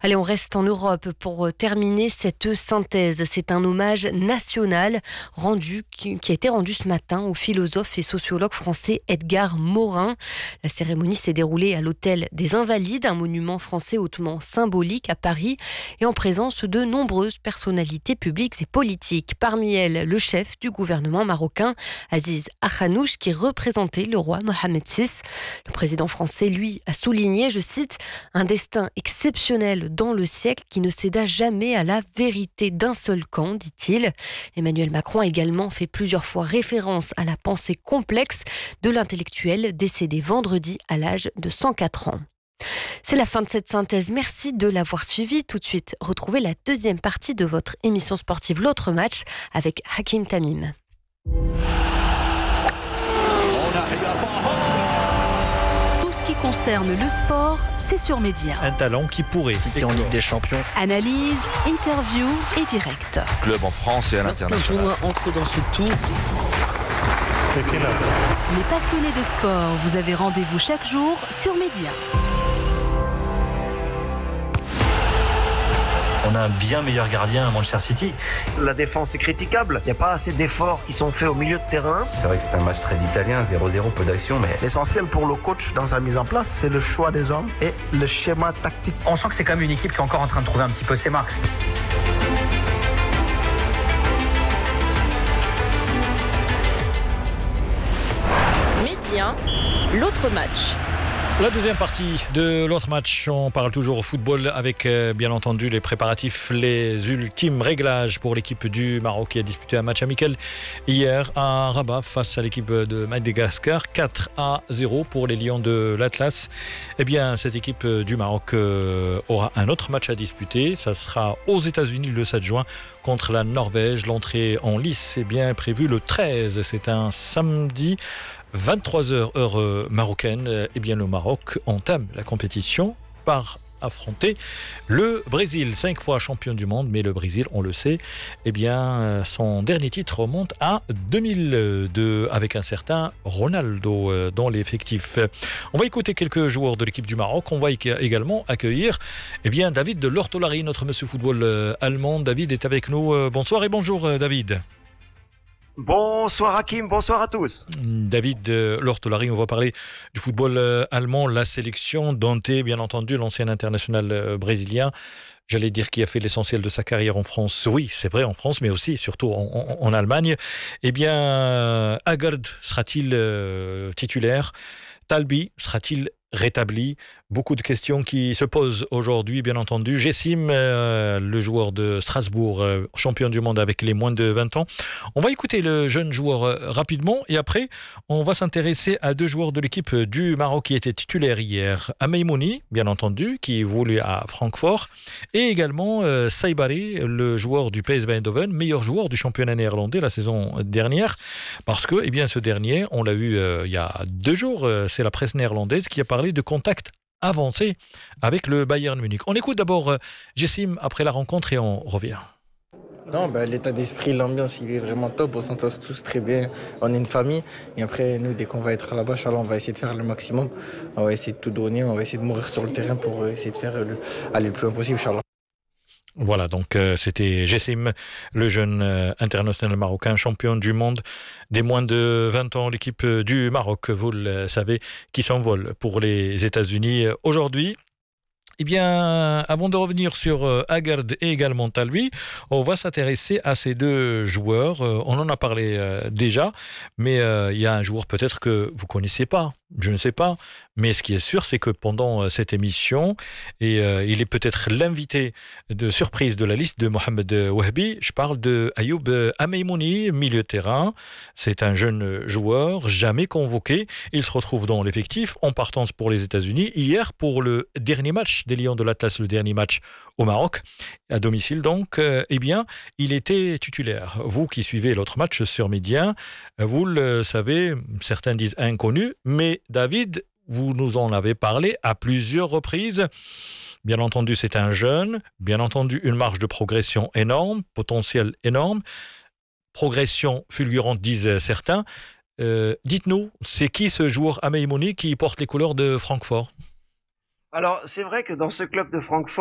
Allez, on reste en Europe pour terminer cette synthèse. C'est un hommage national qui a été rendu ce matin au philosophe et sociologue français Edgar Morin. La cérémonie s'est déroulée à l'Hôtel des Invalides, un monument français hautement symbolique à Paris et en présence de nombreuses personnalités publiques et politiques. Parmi elles, le chef du gouvernement marocain, Aziz Akhanouch, qui représentait le roi Mohamed VI. Le président français, lui, a souligné, je cite, « un destin exceptionnel dans le siècle qui ne céda jamais à la vérité d'un seul camp », dit-il. Emmanuel Macron a également fait plusieurs fois référence à la pensée complexe de l'intellectuel décédé vendredi à l'âge de 104 ans. C'est la fin de cette synthèse. Merci de l'avoir suivi. Tout de suite, retrouvez la deuxième partie de votre émission sportive L'autre match avec Hakim Tamim. Tout ce qui concerne le sport, c'est sur Média. Un talent qui pourrait citer en Ligue des Champions. Analyse, interview et direct. Club en France et à l'international. Lorsqu'un tournoi entre dans ce tour, les passionnés de sport, vous avez rendez-vous chaque jour sur Média. On a un bien meilleur gardien à Manchester City. La défense est critiquable. Il n'y a pas assez d'efforts qui sont faits au milieu de terrain. C'est vrai que c'est un match très italien, 0-0, peu d'action, mais... L'essentiel pour le coach dans sa mise en place, c'est le choix des hommes et le schéma tactique. On sent que c'est quand même une équipe qui est encore en train de trouver un petit peu ses marques. Média, l'autre match. La deuxième partie de l'autre match, on parle toujours au football avec bien entendu les préparatifs, les ultimes réglages pour l'équipe du Maroc qui a disputé un match amical hier à Rabat face à l'équipe de Madagascar, 4-0 pour les Lions de l'Atlas. Eh bien, cette équipe du Maroc aura un autre match à disputer, ça sera aux États-Unis le 7 juin contre la Norvège. L'entrée en lice est bien prévue le 13, c'est un samedi. 23h heure marocaine, eh bien le Maroc entame la compétition par affronter le Brésil, 5 fois champion du monde, mais le Brésil, on le sait, eh bien son dernier titre remonte à 2002 avec un certain Ronaldo dans l'effectif. On va écouter quelques joueurs de l'équipe du Maroc. On va également accueillir eh bien David de Lortolari, notre monsieur football allemand. David est avec nous. Bonsoir et bonjour David. Bonsoir Hakim, bonsoir à tous. David Lortolari, on va parler du football allemand, la sélection, Dante, bien entendu, l'ancien international brésilien. J'allais dire qu'il a fait l'essentiel de sa carrière en France. Oui, c'est vrai, en France, mais aussi, surtout en Allemagne. Eh bien, Agard sera-t-il titulaire ? Talbi sera-t-il rétabli? Beaucoup de questions qui se posent aujourd'hui, bien entendu. Jessim, le joueur de Strasbourg, champion du monde avec les moins de 20 ans. On va écouter le jeune joueur rapidement et après, on va s'intéresser à deux joueurs de l'équipe du Maroc qui étaient titulaires hier. Ameimouni, bien entendu, qui évolue à Francfort, et également Saibari, le joueur du PSV Eindhoven, meilleur joueur du championnat néerlandais la saison dernière, parce que, eh bien, ce dernier, on l'a eu il y a 2 jours, c'est la presse néerlandaise qui a parlé de contact avancé avec le Bayern Munich. On écoute d'abord Jessim après la rencontre et on revient. Non, l'état d'esprit, l'ambiance, il est vraiment top. On s'entend tous très bien. On est une famille. Et après, nous, dès qu'on va être là-bas, Inch'Allah, on va essayer de faire le maximum. On va essayer de tout donner. On va essayer de mourir sur le terrain pour essayer de faire aller le plus loin possible, Inch'Allah. Voilà, donc c'était Jessim, le jeune international marocain, champion du monde des moins de 20 ans, l'équipe du Maroc, vous le savez, qui s'envole pour les États-Unis aujourd'hui. Eh bien, avant de revenir sur Agard et également Talbi, on va s'intéresser à ces deux joueurs. On en a parlé déjà, mais il y a un joueur peut-être que vous ne connaissez pas. Je ne sais pas, mais ce qui est sûr, c'est que pendant cette émission, et il est peut-être l'invité de surprise de la liste de Mohamed Wahbi, je parle de Ayoub Ameimouni, milieu de terrain. C'est un jeune joueur, jamais convoqué. Il se retrouve dans l'effectif en partance pour les États-Unis. Hier, pour le dernier match des Lions de l'Atlas, le dernier match au Maroc, à domicile donc, eh bien, il était titulaire. Vous qui suivez l'autre match sur Média, vous le savez, certains disent inconnu, mais David, vous nous en avez parlé à plusieurs reprises. Bien entendu, c'est un jeune. Bien entendu, une marge de progression énorme, potentiel énorme. Progression fulgurante, disent certains. Dites-nous, c'est qui ce joueur Ameimouni qui porte les couleurs de Francfort ? Alors, c'est vrai que dans ce club de Francfort,